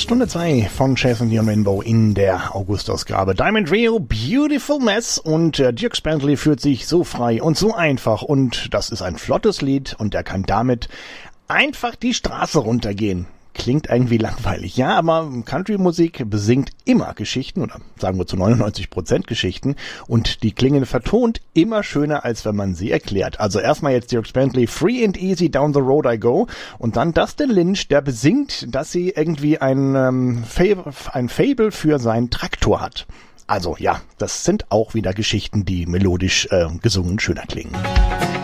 Stunde 2 von Chase und Dion Rainbow in der August-Ausgabe. Diamond Rio, Beautiful Mess, und Dierks Bentley fühlt sich so frei und so einfach, und das ist ein flottes Lied und er kann damit einfach die Straße runtergehen. Klingt irgendwie langweilig, ja, aber Country-Musik besingt immer Geschichten, oder sagen wir zu 99% Geschichten, und die klingen vertont immer schöner, als wenn man sie erklärt. Also erstmal jetzt Dierks Bentley, Free and Easy Down the Road I Go, und dann Dustin Lynch, der besingt, dass sie irgendwie ein Faible für seinen Traktor hat. Also ja, das sind auch wieder Geschichten, die melodisch gesungen schöner klingen.